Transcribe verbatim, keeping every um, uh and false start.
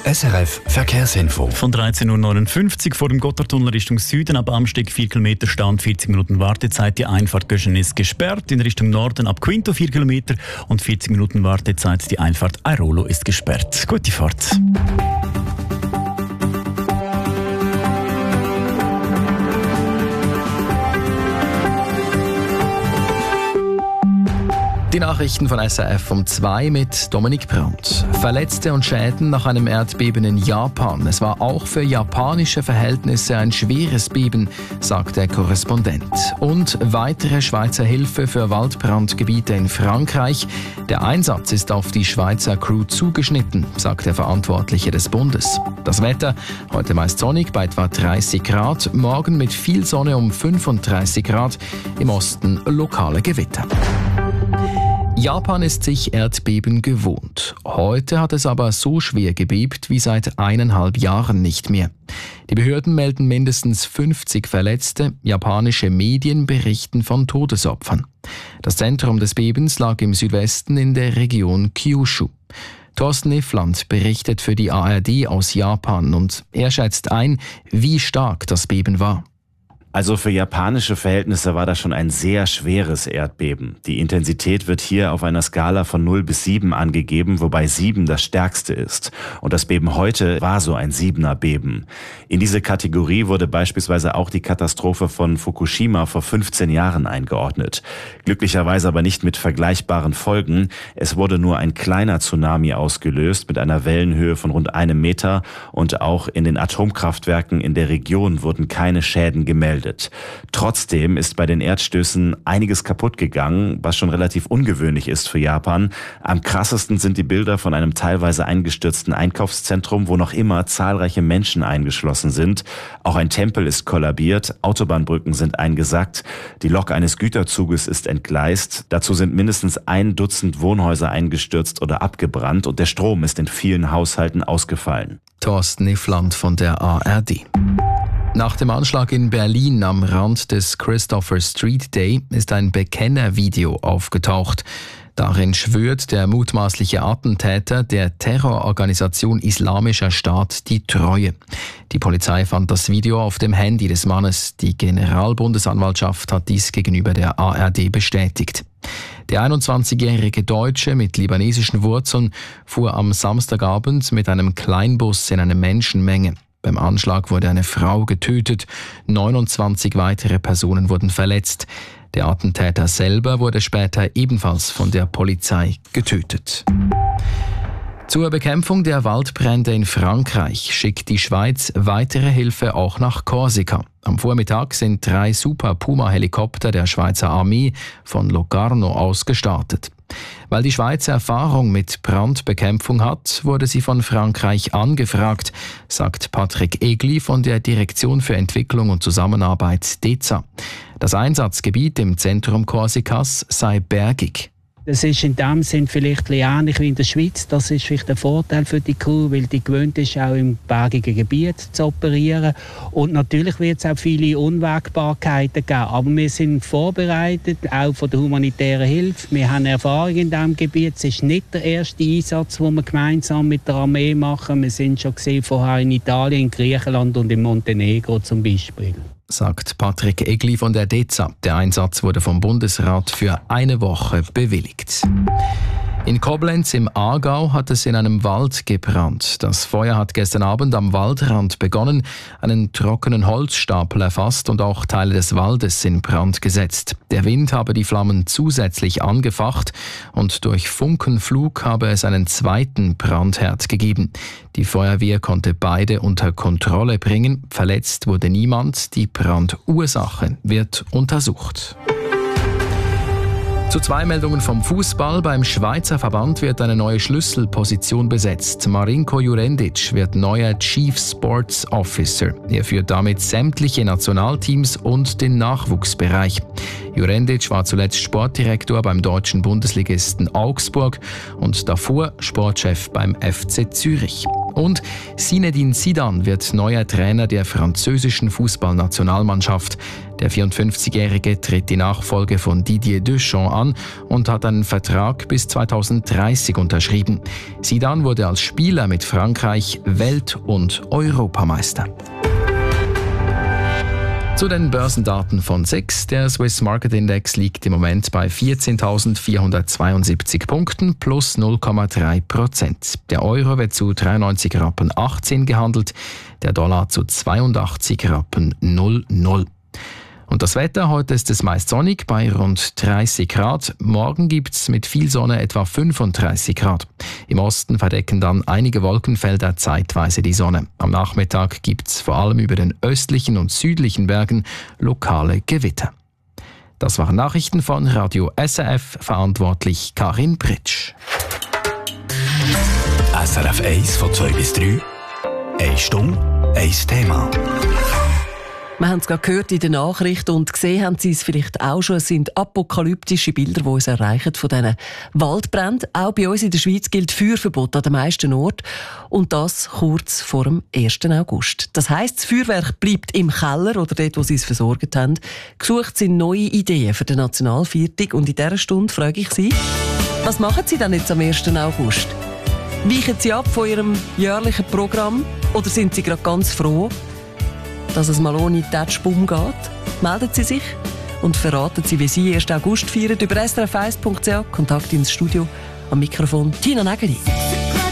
S R F Verkehrsinfo. Von dreizehn Uhr neunundfünfzig vor dem Gotthardtunnel Richtung Süden ab Amsteg vier Kilometer Stand, vierzig Minuten Wartezeit. Die Einfahrt Göschen ist gesperrt. In Richtung Norden ab Quinto vier Kilometer und vierzig Minuten Wartezeit. Die Einfahrt Airolo ist gesperrt. Gute Fahrt. Die Nachrichten von S R F um zwei mit Dominik Brandt. Verletzte und Schäden nach einem Erdbeben in Japan. Es war auch für japanische Verhältnisse ein schweres Beben, sagt der Korrespondent. Und weitere Schweizer Hilfe für Waldbrandgebiete in Frankreich. Der Einsatz ist auf die Schweizer Crew zugeschnitten, sagt der Verantwortliche des Bundes. Das Wetter, heute meist sonnig bei etwa dreißig Grad, morgen mit viel Sonne um fünfunddreißig Grad, im Osten lokale Gewitter. Japan ist sich Erdbeben gewohnt. Heute hat es aber so schwer gebebt wie seit eineinhalb Jahren nicht mehr. Die Behörden melden mindestens fünfzig Verletzte. Japanische Medien berichten von Todesopfern. Das Zentrum des Bebens lag im Südwesten in der Region Kyushu. Thorsten Niffland berichtet für die A R D aus Japan und er schätzt ein, wie stark das Beben war. Also für japanische Verhältnisse war das schon ein sehr schweres Erdbeben. Die Intensität wird hier auf einer Skala von null bis sieben angegeben, wobei sieben das stärkste ist. Und das Beben heute war so ein siebener Beben. In diese Kategorie wurde beispielsweise auch die Katastrophe von Fukushima vor fünfzehn Jahren eingeordnet. Glücklicherweise aber nicht mit vergleichbaren Folgen. Es wurde nur ein kleiner Tsunami ausgelöst mit einer Wellenhöhe von rund einem Meter und auch in den Atomkraftwerken in der Region wurden keine Schäden gemeldet. Trotzdem ist bei den Erdstößen einiges kaputt gegangen, was schon relativ ungewöhnlich ist für Japan. Am krassesten sind die Bilder von einem teilweise eingestürzten Einkaufszentrum, wo noch immer zahlreiche Menschen eingeschlossen sind. Auch ein Tempel ist kollabiert, Autobahnbrücken sind eingesackt, die Lok eines Güterzuges ist entgleist. Dazu sind mindestens ein Dutzend Wohnhäuser eingestürzt oder abgebrannt und der Strom ist in vielen Haushalten ausgefallen. Thorsten Niffland von der A R D. Nach dem Anschlag in Berlin am Rand des Christopher Street Day ist ein Bekennervideo aufgetaucht. Darin schwört der mutmaßliche Attentäter der Terrororganisation Islamischer Staat die Treue. Die Polizei fand das Video auf dem Handy des Mannes. Die Generalbundesanwaltschaft hat dies gegenüber der A R D bestätigt. Der einundzwanzigjährige Deutsche mit libanesischen Wurzeln fuhr am Samstagabend mit einem Kleinbus in eine Menschenmenge. Beim Anschlag wurde eine Frau getötet, neunundzwanzig weitere Personen wurden verletzt. Der Attentäter selber wurde später ebenfalls von der Polizei getötet. Zur Bekämpfung der Waldbrände in Frankreich schickt die Schweiz weitere Hilfe auch nach Korsika. Am Vormittag sind drei Super Puma-Helikopter der Schweizer Armee von Locarno aus gestartet. Weil die Schweiz Erfahrung mit Brandbekämpfung hat, wurde sie von Frankreich angefragt, sagt Patrick Egli von der Direktion für Entwicklung und Zusammenarbeit D E Z A. Das Einsatzgebiet im Zentrum Korsikas sei bergig. Das ist in dem Sinn vielleicht ähnlich wie in der Schweiz. Das ist vielleicht ein Vorteil für die Crew, weil die gewöhnt ist, auch im bergigen Gebiet zu operieren. Und natürlich wird es auch viele Unwägbarkeiten geben. Aber wir sind vorbereitet, auch von der humanitären Hilfe. Wir haben Erfahrung in diesem Gebiet. Es ist nicht der erste Einsatz, den wir gemeinsam mit der Armee machen. Wir sind schon gesehen vorher in Italien, in Griechenland und in Montenegro zum Beispiel. Sagt Patrick Egli von der D E Z A. Der Einsatz wurde vom Bundesrat für eine Woche bewilligt. In Koblenz im Aargau hat es in einem Wald gebrannt. Das Feuer hat gestern Abend am Waldrand begonnen, einen trockenen Holzstapel erfasst und auch Teile des Waldes in Brand gesetzt. Der Wind habe die Flammen zusätzlich angefacht und durch Funkenflug habe es einen zweiten Brandherd gegeben. Die Feuerwehr konnte beide unter Kontrolle bringen. Verletzt wurde niemand. Die Brandursache wird untersucht. Zu zwei Meldungen vom Fußball. Beim Schweizer Verband wird eine neue Schlüsselposition besetzt. Marinko Jurendic wird neuer Chief Sports Officer. Er führt damit sämtliche Nationalteams und den Nachwuchsbereich. Jurendic war zuletzt Sportdirektor beim deutschen Bundesligisten Augsburg und davor Sportchef beim F C Zürich. Und Zinedine Zidane wird neuer Trainer der französischen Fußballnationalmannschaft. Der vierundfünfzigjährige tritt die Nachfolge von Didier Deschamps an und hat einen Vertrag bis zweitausenddreißig unterschrieben. Zidane wurde als Spieler mit Frankreich Welt- und Europameister. Zu den Börsendaten von S I X. Der Swiss Market Index liegt im Moment bei vierzehntausendvierhundertzweiundsiebzig Punkten plus null Komma drei Prozent. Der Euro wird zu dreiundneunzig Rappen achtzehn gehandelt, der Dollar zu zweiundachtzig Rappen null null. Und das Wetter, heute ist es meist sonnig bei rund dreißig Grad. Morgen gibt es mit viel Sonne etwa fünfunddreißig Grad. Im Osten verdecken dann einige Wolkenfelder zeitweise die Sonne. Am Nachmittag gibt es vor allem über den östlichen und südlichen Bergen lokale Gewitter. Das waren Nachrichten von Radio S R F, verantwortlich Karin Pritsch. S R F eins von zwei bis drei. Eine Stunde, ein Thema. Wir haben es gerade gehört in den Nachrichten und gesehen haben Sie es vielleicht auch schon. Es sind apokalyptische Bilder, die uns erreichen von diesen Waldbränden. Auch bei uns in der Schweiz gilt Feuerverbot an den meisten Orten. Und das kurz vor dem ersten August. Das heisst, das Feuerwerk bleibt im Keller oder dort, wo Sie es versorgt haben. Gesucht sind neue Ideen für den Nationalviertag. Und in dieser Stunde frage ich Sie, was machen Sie denn jetzt am ersten August? Weichen Sie ab von Ihrem jährlichen Programm oder sind Sie gerade ganz froh, dass es mal ohne Touchbum geht? Melden Sie sich und verraten Sie, wie Sie ersten August feiern. Über s r f eins punkt c h, Kontakt ins Studio. Am Mikrofon Tina Nägeli.